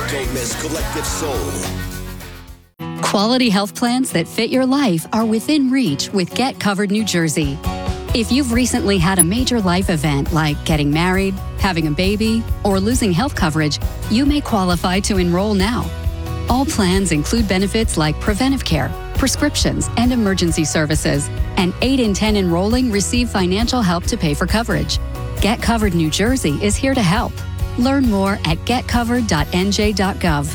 Don't miss Collective Soul. Quality health plans that fit your life are within reach with Get Covered New Jersey. If you've recently had a major life event like getting married, having a baby, or losing health coverage, you may qualify to enroll now. All plans include benefits like preventive care, prescriptions, and emergency services, and 8 in 10 enrolling receive financial help to pay for coverage. Get Covered New Jersey is here to help. Learn more at getcovered.nj.gov.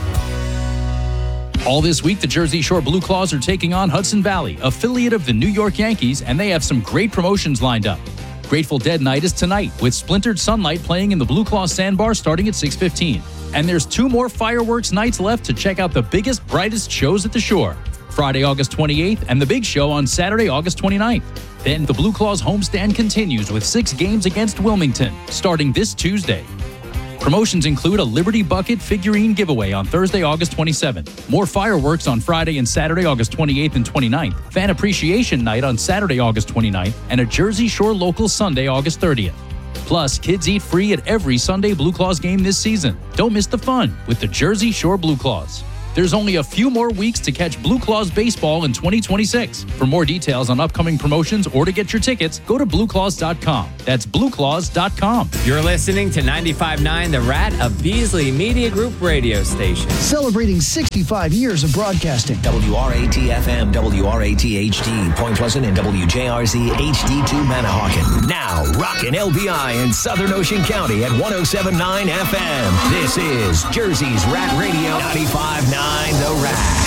All this week, the Jersey Shore Blue Claws are taking on Hudson Valley, affiliate of the New York Yankees, and they have some great promotions lined up. Grateful Dead Night is tonight, with Splintered Sunlight playing in the Blue Claw Sandbar starting at 6:15. And there's 2 more fireworks nights left to check out the biggest, brightest shows at the Shore. Friday, August 28th, and the big show on Saturday, August 29th. Then the Blue Claws homestand continues with 6 games against Wilmington, starting this Tuesday. Promotions include a Liberty Bucket figurine giveaway on Thursday, August 27th. More fireworks on Friday and Saturday, August 28th and 29th. Fan Appreciation Night on Saturday, August 29th. And a Jersey Shore Local Sunday, August 30th. Plus, kids eat free at every Sunday Blue Claws game this season. Don't miss the fun with the Jersey Shore Blue Claws. There's only a few more weeks to catch Blue Claws baseball in 2026. For more details on upcoming promotions or to get your tickets, go to blueclaws.com. That's blueclaws.com. You're listening to 95.9 The Rat, a Beasley Media Group radio station. Celebrating 65 years of broadcasting. WRAT-FM, WRAT-HD, Point Pleasant, and WJRZ HD2 Manahawkin. Now, rockin' LBI in Southern Ocean County at 107.9 FM. This is Jersey's Rat Radio 95.9 The Rat.